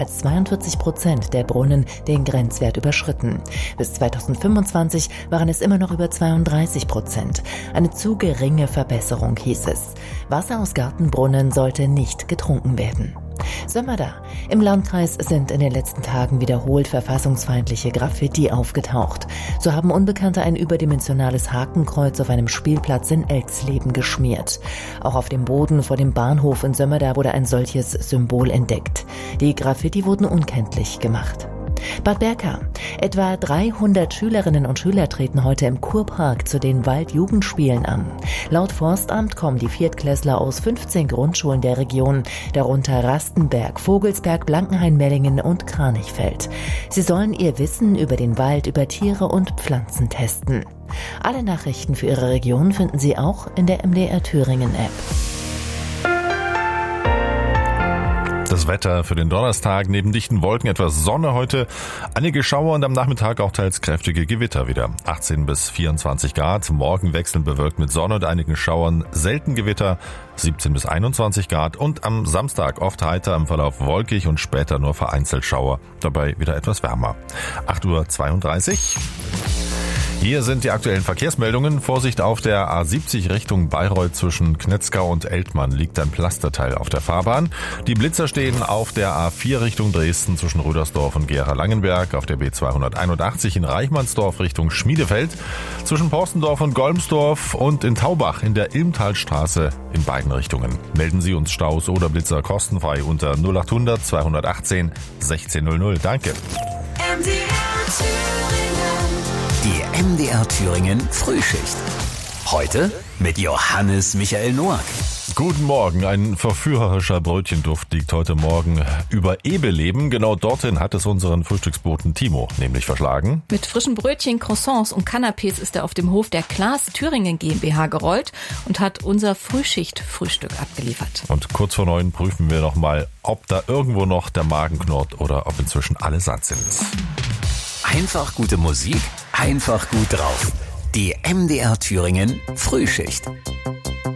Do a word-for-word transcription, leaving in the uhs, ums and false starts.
als zweiundvierzig Prozent der Brunnen den Grenzwert überschritten. Bis zweitausendfünfundzwanzig waren es immer noch über zweiunddreißig Prozent. Eine zu geringe Verbesserung, hieß es. Wasser aus Gartenbrunnen sollte nicht getrunken werden. Sömmerda. Im Landkreis sind in den letzten Tagen wiederholt verfassungsfeindliche Graffiti aufgetaucht. So haben Unbekannte ein überdimensionales Hakenkreuz auf einem Spielplatz in Elxleben geschmiert. Auch auf dem Boden vor dem Bahnhof in Sömmerda wurde ein solches Symbol entdeckt. Die Graffiti wurden unkenntlich gemacht. Bad Berka. Etwa dreihundert Schülerinnen und Schüler treten heute im Kurpark zu den Waldjugendspielen an. Laut Forstamt kommen die Viertklässler aus fünfzehn Grundschulen der Region, darunter Rastenberg, Vogelsberg, Blankenhain, Mellingen und Kranichfeld. Sie sollen ihr Wissen über den Wald, über Tiere und Pflanzen testen. Alle Nachrichten für Ihre Region finden Sie auch in der M D R Thüringen App. Das Wetter für den Donnerstag: neben dichten Wolken etwas Sonne heute, einige Schauer und am Nachmittag auch teils kräftige Gewitter wieder. achtzehn bis vierundzwanzig Grad, morgen wechselnd bewölkt mit Sonne und einigen Schauern, selten Gewitter, siebzehn bis einundzwanzig Grad und am Samstag oft heiter, im Verlauf wolkig und später nur vereinzelt Schauer, dabei wieder etwas wärmer. acht Uhr zweiunddreißig. Hier sind die aktuellen Verkehrsmeldungen. Vorsicht auf der A siebzig Richtung Bayreuth zwischen Knetzgau und Eltmann liegt ein Pflasterteil auf der Fahrbahn. Die Blitzer stehen auf der A vier Richtung Dresden zwischen Rödersdorf und Gera-Langenberg, auf der B zweihunderteinundachtzig in Reichmannsdorf Richtung Schmiedefeld, zwischen Porstendorf und Golmsdorf und in Taubach in der Ilmtalstraße in beiden Richtungen. Melden Sie uns Staus oder Blitzer kostenfrei unter null achthundert zweihundertachtzehn sechzehn null null. Danke. Die M D R Thüringen Frühschicht. Heute mit Johannes Michael Noack. Guten Morgen. Ein verführerischer Brötchenduft liegt heute Morgen über Ebeleben. Genau dorthin hat es unseren Frühstücksboten Timo nämlich verschlagen. Mit frischen Brötchen, Croissants und Canapés ist er auf dem Hof der Klaas Thüringen GmbH gerollt und hat unser Frühschicht-Frühstück abgeliefert. Und kurz vor neun prüfen wir nochmal, ob da irgendwo noch der Magen knurrt oder ob inzwischen alle satt sind. Einfach gute Musik, einfach gut drauf. Die M D R Thüringen Frühschicht.